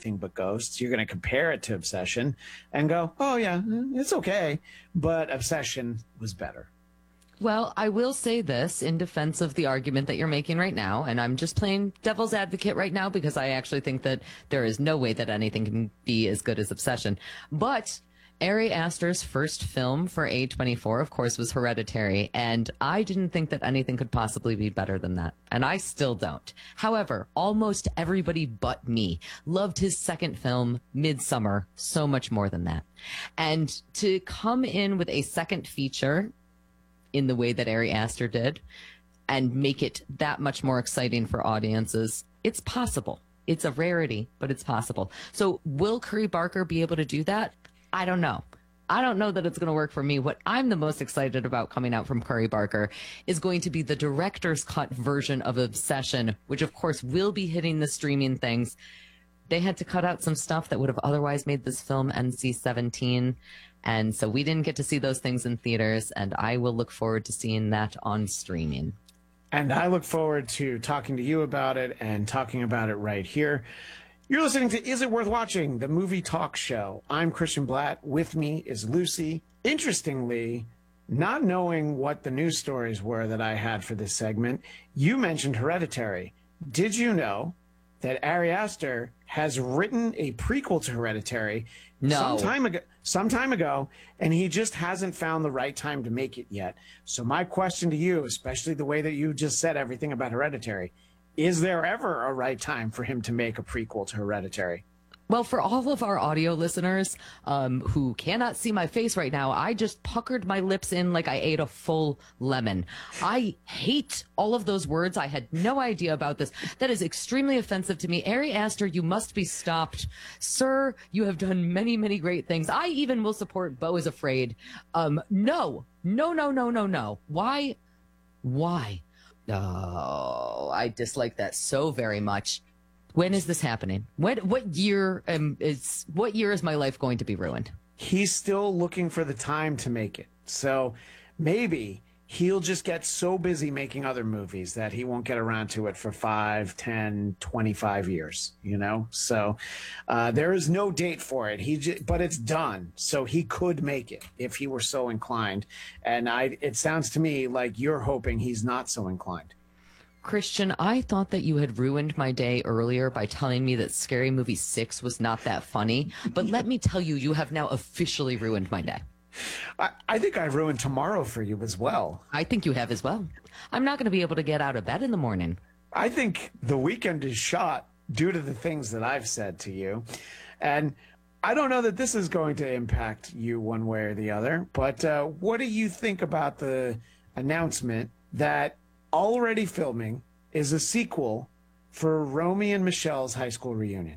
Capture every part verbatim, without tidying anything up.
anything but Ghosts. You're going to compare it to Obsession and go, oh, yeah, it's okay. But Obsession was better. Well, I will say this in defense of the argument that you're making right now, and I'm just playing devil's advocate right now because I actually think that there is no way that anything can be as good as Obsession. But Ari Aster's first film for A twenty-four, of course, was Hereditary, and I didn't think that anything could possibly be better than that, and I still don't. However, almost everybody but me loved his second film, Midsommar, so much more than that. And to come in with a second feature in the way that Ari Aster did and make it that much more exciting for audiences, it's possible. It's a rarity, but it's possible. So will Curry Barker be able to do that? I don't know. I don't know that it's going to work for me. What I'm the most excited about coming out from Curry Barker is going to be the director's cut version of Obsession, which of course will be hitting the streaming things. They had to cut out some stuff that would have otherwise made this film N C seventeen. And so we didn't get to see those things in theaters, and I will look forward to seeing that on streaming. And I look forward to talking to you about it and talking about it right here. You're listening to Is It Worth Watching, the movie talk show. I'm Christian Blatt. With me is Lucy. Interestingly, not knowing what the news stories were that I had for this segment, you mentioned Hereditary. Did you know that Ari Aster has written a prequel to Hereditary no. some time ago, some time ago, and he just hasn't found the right time to make it yet? So my question to you, especially the way that you just said everything about Hereditary, is there ever a right time for him to make a prequel to Hereditary? Well, for all of our audio listeners um, who cannot see my face right now, I just puckered my lips in like I ate a full lemon. I hate all of those words. I had no idea about this. That is extremely offensive to me. Ari Aster, you must be stopped. Sir, you have done many, many great things. I even will support Beau is Afraid. Um, no, no, no, no, no, no. Why? Why? Oh, I dislike that so very much. When is this happening? What what year um, is what year is my life going to be ruined? He's still looking for the time to make it. So maybe he'll just get so busy making other movies that he won't get around to it for five, ten, twenty-five years, you know? So uh, there is no date for it. He j- but it's done. So he could make it if he were so inclined. And I, it sounds to me like you're hoping he's not so inclined. Christian, I thought that you had ruined my day earlier by telling me that Scary Movie six was not that funny. But let me tell you, you have now officially ruined my day. I, I think I ruined tomorrow for you as well. I think you have as well. I'm not going to be able to get out of bed in the morning. I think the weekend is shot due to the things that I've said to you. And I don't know that this is going to impact you one way or the other. But uh, what do you think about the announcement that already filming is a sequel for Romy and Michelle's high school reunion?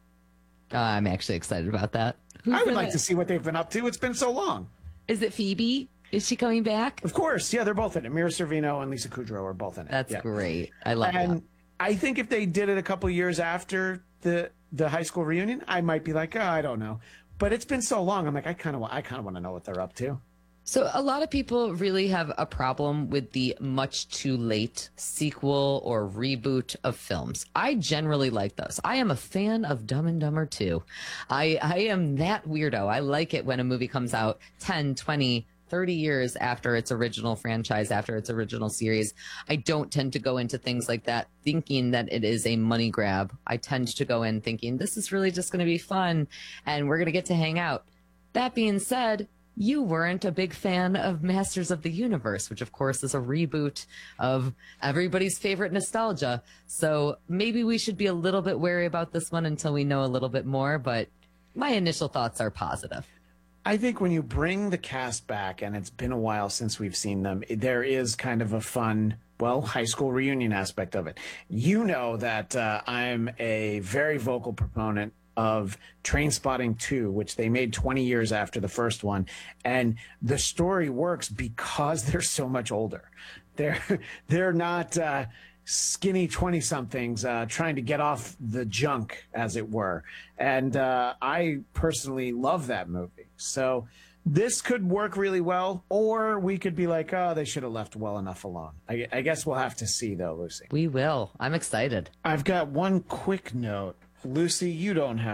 Uh, I'm actually excited about that. Who's I would gonna... like to see what they've been up to. It's been so long. Is it Phoebe? Is she coming back? Of course. Yeah, they're both in it. Mira Sorvino and Lisa Kudrow are both in it. That's yeah. great. I love and that. I think if they did it a couple years after the the high school reunion, I might be like, oh, I don't know. But it's been so long. I'm like, I kind of I kind of want to know what they're up to. So a lot of people really have a problem with the much too late sequel or reboot of films. I generally like those. I am a fan of Dumb and Dumber two. I, I am that weirdo. I like it when a movie comes out ten, twenty, thirty years after its original franchise, after its original series. I don't tend to go into things like that thinking that it is a money grab. I tend to go in thinking this is really just going to be fun and we're going to get to hang out. That being said, you weren't a big fan of Masters of the Universe, which of course is a reboot of everybody's favorite nostalgia. So maybe we should be a little bit wary about this one until we know a little bit more, but my initial thoughts are positive. I think when you bring the cast back, and it's been a while since we've seen them, there is kind of a fun, well, high school reunion aspect of it. You know that uh, I'm a very vocal proponent of Trainspotting two, which they made twenty years after the first one. And the story works because they're so much older. They're, they're not uh, skinny twenty-somethings uh, trying to get off the junk, as it were. And uh, I personally love that movie. So this could work really well, or we could be like, oh, they should have left well enough alone. I, I guess we'll have to see, though, Lucy. We will. I'm excited. I've got one quick note. Lucy, you don't have